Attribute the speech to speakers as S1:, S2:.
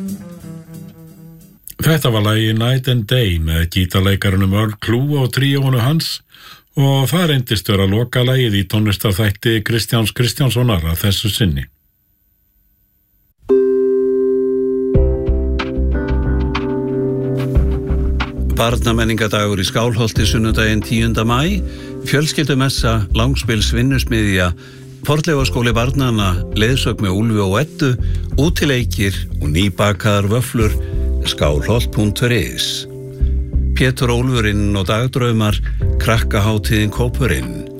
S1: Þetta var lagið Night and Day með gítarleikarunum Earl Klú og tríónu hans og það reyndist vera lokalagið í tónlistarþætti Kristjáns Kristjánssonar að þessu sinni.
S2: Barnamenningadagur í Skálholti sunnudaginn 10. maí, fjölskyldumessa, langspils vinnusmiðja, fornleifaskóli barnanna, leiðsögn með Úlfi og Eddu, útileikir og nýbakaðar vöflur, skálholt.is. Pétur Ólfurinn og dagdraumar, krakkahátíðin Kópurinn.